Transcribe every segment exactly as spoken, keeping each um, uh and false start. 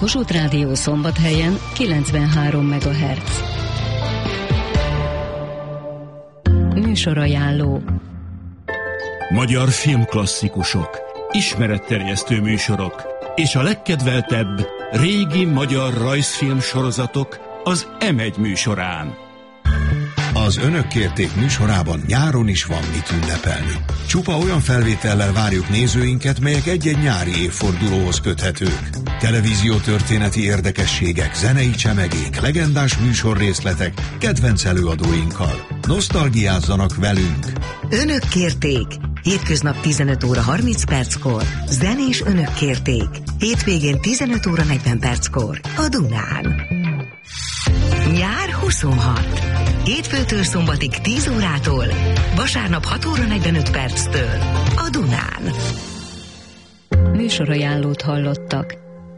Kossuth Rádió Szombathelyen kilencvenhárom megahertz. Műsorajánló. Magyar filmklasszikusok, ismeretterjesztő műsorok és a legkedveltebb régi magyar rajzfilm sorozatok az em egy műsorán. Az Önök kérték műsorában nyáron is van mit ünnepelni. Csupa olyan felvétellel várjuk nézőinket, melyek egy-egy nyári évfordulóhoz köthetők. Televíziótörténeti érdekességek, zenei csemegék, legendás műsorrészletek, kedvenc előadóinkkal. Nosztalgiázzanak velünk! Önök kérték! Hétköznap tizenöt óra harminc perckor. Zenés Önök kérték. Hétvégén tizenöt óra negyven perckor. A Dunán. Nyár huszonhat. Hétfőtől szombatig tíz órától. Vasárnap hat óra negyvenöt perctől. A Dunán. Műsorajánlót hallottak.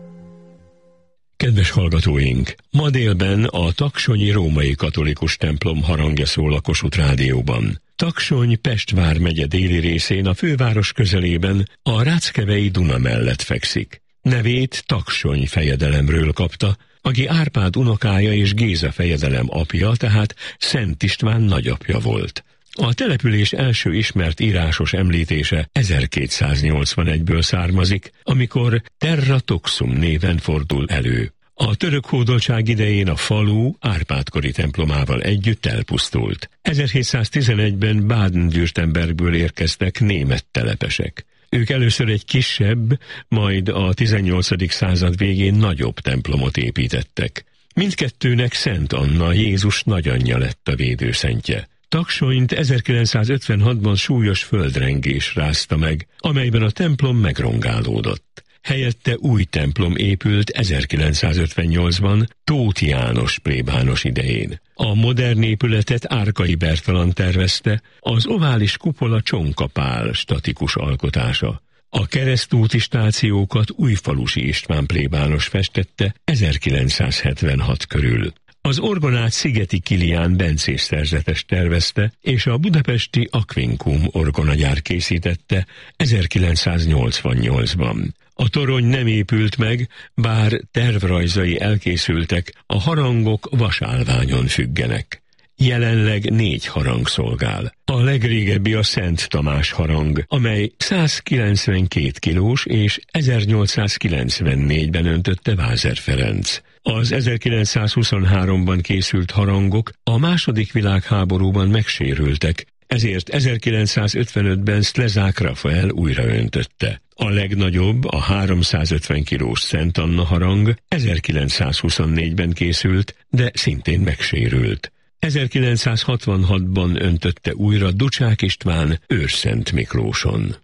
Kedves hallgatóink! Ma délben a taksonyi római katolikus templom harangja szól a Kossuth Rádióban. Taksony Pest vármegye déli részén a főváros közelében a Ráckevei Duna mellett fekszik. Nevét Taksony fejedelemről kapta, aki Árpád unokája és Géza fejedelem apja, tehát Szent István nagyapja volt. A település első ismert írásos említése ezerkétszáznyolcvanegyből származik, amikor Terra Toxum néven fordul elő. A török hódoltság idején a falu Árpád-kori templomával együtt elpusztult. ezerhétszáztizenegyben Baden-Württembergből érkeztek német telepesek. Ők először egy kisebb, majd a tizennyolcadik század végén nagyobb templomot építettek. Mindkettőnek Szent Anna, Jézus nagyanyja lett a védőszentje. Taksonyt ezerkilencszázötvenhatban súlyos földrengés rázta meg, amelyben a templom megrongálódott. Helyette új templom épült ezerkilencszázötvennyolcban Tóth János plébános idején. A modern épületet Árkai Bertalan tervezte, az ovális kupola Csonka Pál statikus alkotása. A keresztúti stációkat Újfalusi István plébános festette ezerkilencszázhetvenhat körül. Az orgonát Szigeti Kilián bencés szerzetes tervezte, és a budapesti Aquincum orgonagyár készítette ezerkilencszáznyolcvannyolcban. A torony nem épült meg, bár tervrajzai elkészültek, a harangok vasálványon függenek. Jelenleg négy harang szolgál. A legrégebbi a Szent Tamás harang, amely százkilencvenkét kilós és ezernyolcszázkilencvennégyben öntötte Vázer Ferenc. Az ezerkilencszázhuszonháromban készült harangok a második világháborúban megsérültek, ezért ezerkilencszázötvenötben Szlezák Rafael újraöntötte. A legnagyobb, a háromszázötven kilós Szent Anna harang ezerkilencszázhuszonnégyben készült, de szintén megsérült. ezerkilencszázhatvanhatban öntötte újra Ducsák István Őrszent Miklóson.